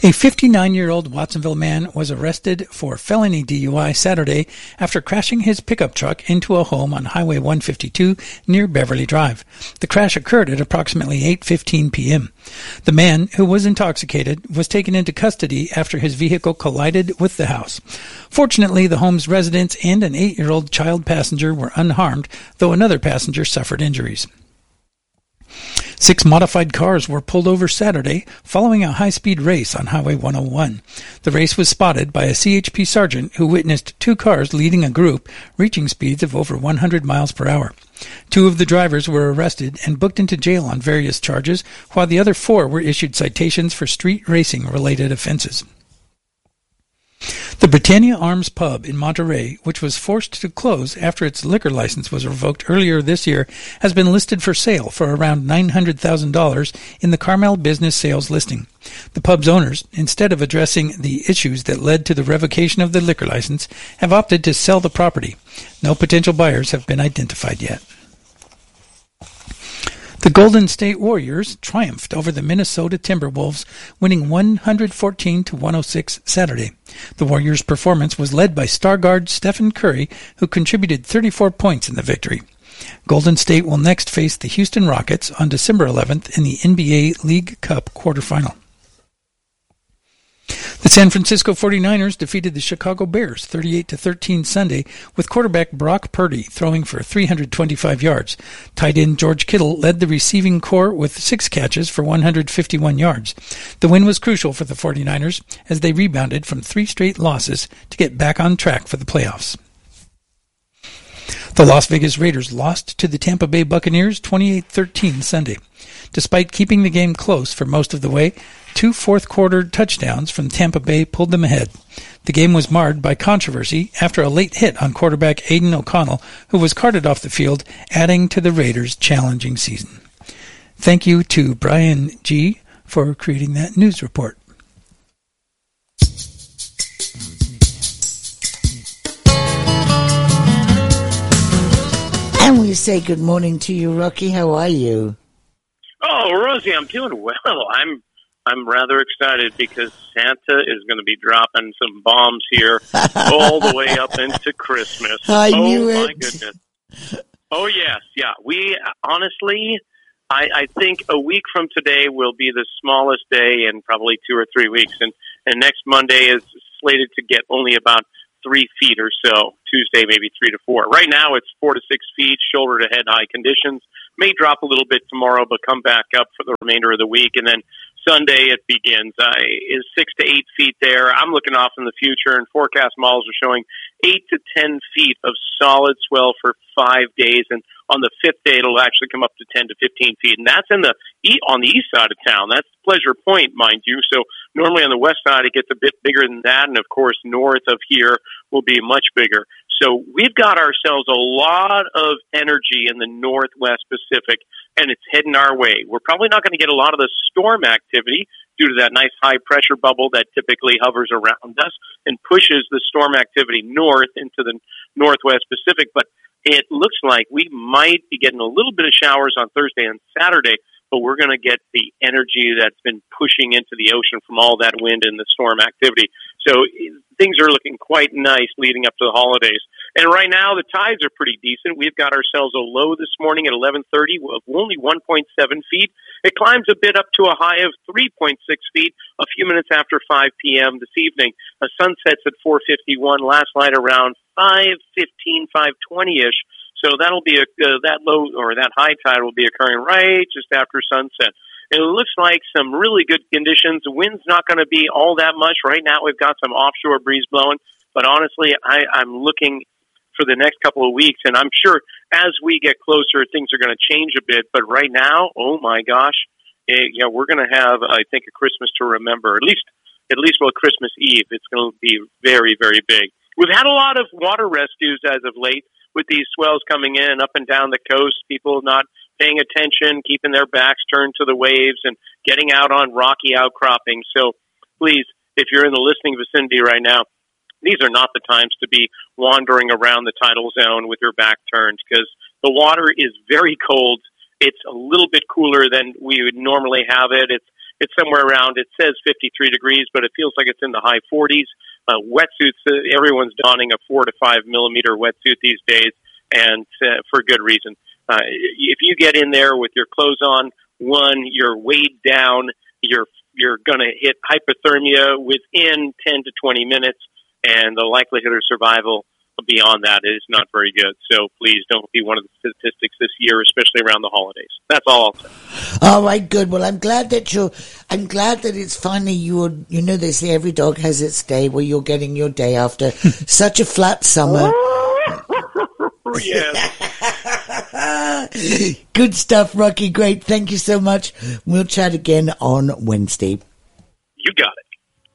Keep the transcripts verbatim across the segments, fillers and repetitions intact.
A fifty-nine-year-old Watsonville man was arrested for felony D U I Saturday after crashing his pickup truck into a home on Highway one fifty-two near Beverly Drive. The crash occurred at approximately eight fifteen p.m. The man, who was intoxicated, was taken into custody after his vehicle collided with the house. Fortunately, the home's residents and an eight-year-old child passenger were unharmed, though another passenger suffered injuries. Six modified cars were pulled over Saturday following a high-speed race on Highway one oh one. The race was spotted by a C H P sergeant who witnessed two cars leading a group reaching speeds of over one hundred miles per hour. Two of the drivers were arrested and booked into jail on various charges, while the other four were issued citations for street racing-related offenses. The Britannia Arms Pub in Monterey, which was forced to close after its liquor license was revoked earlier this year, has been listed for sale for around nine hundred thousand dollars in the Carmel Business Sales listing. The pub's owners, instead of addressing the issues that led to the revocation of the liquor license, have opted to sell the property. No potential buyers have been identified yet. The Golden State Warriors triumphed over the Minnesota Timberwolves, winning one hundred fourteen to one oh six Saturday. The Warriors' performance was led by star guard Stephen Curry, who contributed thirty-four points in the victory. Golden State will next face the Houston Rockets on December eleventh in the N B A League Cup quarterfinal. The San Francisco forty-niners defeated the Chicago Bears thirty-eight to thirteen Sunday, with quarterback Brock Purdy throwing for three hundred twenty-five yards. Tight end George Kittle led the receiving corps with six catches for one hundred fifty-one yards. The win was crucial for the forty-niners as they rebounded from three straight losses to get back on track for the playoffs. The Las Vegas Raiders lost to the Tampa Bay Buccaneers twenty-eight thirteen Sunday. Despite keeping the game close for most of the way, two fourth-quarter touchdowns from Tampa Bay pulled them ahead. The game was marred by controversy after a late hit on quarterback Aidan O'Connell, who was carted off the field, adding to the Raiders' challenging season. Thank you to Brian G. for creating that news report. And we say good morning to you, Rocky. How are you? Oh, Rosie, I'm doing well. I'm I'm rather excited because Santa is going to be dropping some bombs here all the way up into Christmas. I oh, knew my it. goodness. Oh, yes. Yeah. We, honestly, I, I think a week from today will be the smallest day in probably two or three weeks. And, and next Monday is slated to get only about three feet or so. Tuesday, maybe three to four. Right now, it's four to six feet, shoulder to head high conditions. May drop a little bit tomorrow, but come back up for the remainder of the week. And then Sunday it begins. Uh, is six to eight feet there. I'm looking off in the future, and forecast models are showing eight to ten feet of solid swell for five days. And on the fifth day, it'll actually come up to ten to fifteen feet. And that's in the on the east side of town. That's Pleasure Point, mind you. So normally on the west side, it gets a bit bigger than that. And of course, north of here will be much bigger. So we've got ourselves a lot of energy in the Northwest Pacific, and it's heading our way. We're probably not going to get a lot of the storm activity due to that nice high-pressure bubble that typically hovers around us and pushes the storm activity north into the Northwest Pacific. But it looks like we might be getting a little bit of showers on Thursday and Saturday, but we're going to get the energy that's been pushing into the ocean from all that wind and the storm activity. So things are looking quite nice leading up to the holidays. And right now, the tides are pretty decent. We've got ourselves a low this morning at eleven thirty of only one point seven feet. It climbs a bit up to a high of three point six feet a few minutes after five p.m. this evening. The sun sets at four fifty-one, last night around five fifteen, five twenty-ish. So that'll be a, uh, that low or that high tide will be occurring right just after sunset. It looks like some really good conditions. The wind's not going to be all that much. Right now we've got some offshore breeze blowing, but honestly, I, I'm looking for the next couple of weeks, and I'm sure as we get closer, things are going to change a bit. But right now, oh my gosh, it, you know, we're going to have, I think, a Christmas to remember. At least, at least, well, Christmas Eve. It's going to be very, very big. We've had a lot of water rescues as of late with these swells coming in up and down the coast. People not paying attention, keeping their backs turned to the waves, and getting out on rocky outcroppings. So, please, if you're in the listening vicinity right now, these are not the times to be wandering around the tidal zone with your back turned because the water is very cold. It's a little bit cooler than we would normally have it. It's it's somewhere around, it says fifty-three degrees, but it feels like it's in the high forties. Uh, wetsuits, uh, everyone's donning a four to five millimeter wetsuit these days, and uh, for good reason. Uh, if you get in there with your clothes on, one, you're weighed down, you're you're going to hit hypothermia within ten to twenty minutes, and the likelihood of survival beyond that is not very good. So please don't be one of the statistics this year, especially around the holidays. That's all I'll say. All right, good. Well, I'm glad that you're, I'm glad that it's finally you're, you know, they say every dog has its day where you're getting your day after such a flat summer. Yes. Good stuff, Rocky. Great. Thank you so much. We'll chat again on Wednesday. You got it.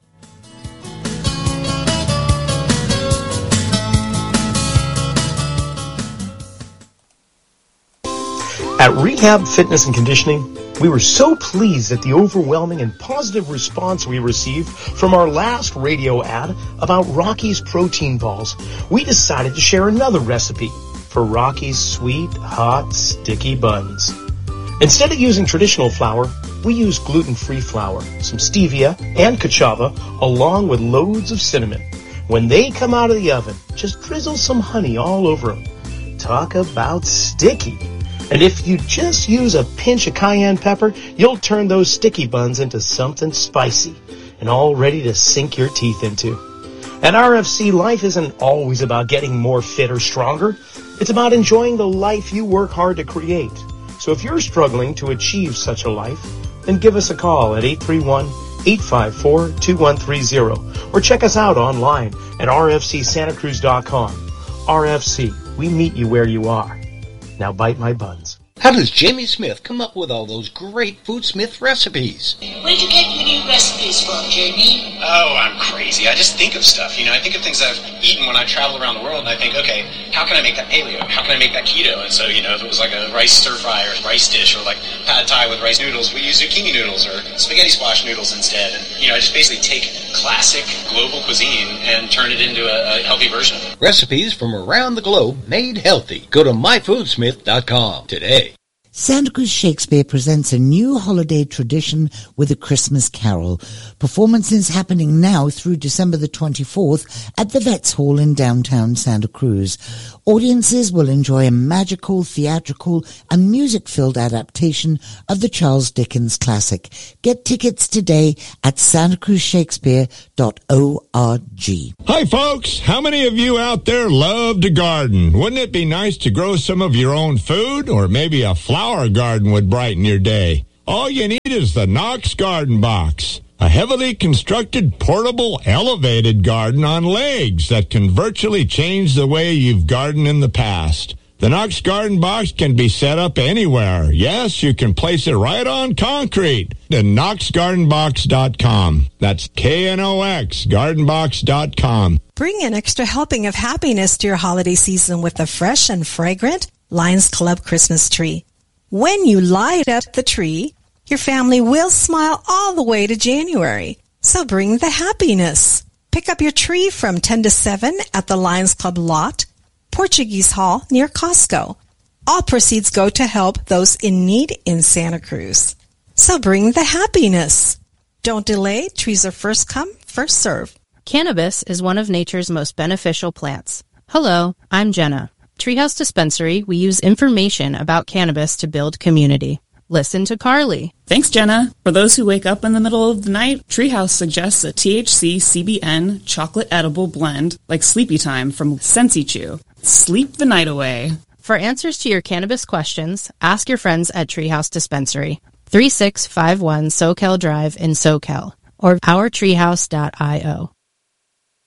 At Rehab Fitness and Conditioning, we were so pleased at the overwhelming and positive response we received from our last radio ad about Rocky's protein balls. We decided to share another recipe for Rocky's sweet, hot, sticky buns. Instead of using traditional flour, we use gluten-free flour, some stevia and cachava, along with loads of cinnamon. When they come out of the oven, just drizzle some honey all over them. Talk about sticky. And if you just use a pinch of cayenne pepper, you'll turn those sticky buns into something spicy and all ready to sink your teeth into. At R F C, life isn't always about getting more fit or stronger. It's about enjoying the life you work hard to create. So if you're struggling to achieve such a life, then give us a call at eight three one, eight five four, two one three zero or check us out online at r f c santa cruz dot com. R F C, we meet you where you are. Now bite my buns. How does Jamie Smith come up with all those great Foodsmith recipes? Where'd you get your new recipes from, Jamie? Oh, I'm crazy. I just think of stuff. You know, I think of things I've eaten when I travel around the world, and I think, okay, how can I make that paleo? How can I make that keto? And so, you know, if it was like a rice stir fry or rice dish or like pad thai with rice noodles, we use zucchini noodles or spaghetti squash noodles instead. And, you know, I just basically take classic global cuisine and turn it into a, a healthy version of it. Recipes from around the globe made healthy. Go to my foodsmith dot com today. Santa Cruz Shakespeare presents a new holiday tradition with a Christmas carol. Performances happening now through December the twenty-fourth at the Vets Hall in downtown Santa Cruz. Audiences will enjoy a magical, theatrical, and music-filled adaptation of the Charles Dickens classic. Get tickets today at santa cruz shakespeare dot org. Hi, folks. How many of you out there love to garden? Wouldn't it be nice to grow some of your own food, or maybe a flower garden would brighten your day? All you need is the Knox Garden Box, a heavily constructed, portable, elevated garden on legs that can virtually change the way you've gardened in the past. The Knox Garden Box can be set up anywhere. Yes, you can place it right on concrete at knox garden box dot com. That's K N O X, garden box dot com. Bring an extra helping of happiness to your holiday season with the fresh and fragrant Lions Club Christmas tree. When you light up the tree, your family will smile all the way to January. So bring the happiness. Pick up your tree from ten to seven at the Lions Club lot, Portuguese Hall near Costco. All proceeds go to help those in need in Santa Cruz. So bring the happiness. Don't delay. Trees are first come, first serve. Cannabis is one of nature's most beneficial plants. Hello, I'm Jenna. Treehouse Dispensary, we use information about cannabis to build community. Listen to Carly. Thanks, Jenna. For those who wake up in the middle of the night, Treehouse suggests a T H C C B N chocolate edible blend like Sleepy Time from Sensi Chew. Sleep the night away. For answers to your cannabis questions, ask your friends at Treehouse Dispensary, thirty-six fifty-one Soquel Drive in Soquel, or our treehouse dot io.